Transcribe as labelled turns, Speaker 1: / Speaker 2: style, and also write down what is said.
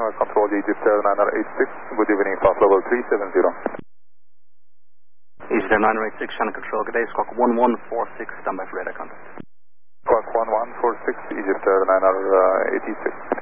Speaker 1: control Egypt Air 986. Good evening, flight level 370.
Speaker 2: Egypt Air 986, Shannon Control, good day, squawk 1146, standby for radar contact.
Speaker 1: Squawk 1146, Egypt Air 986.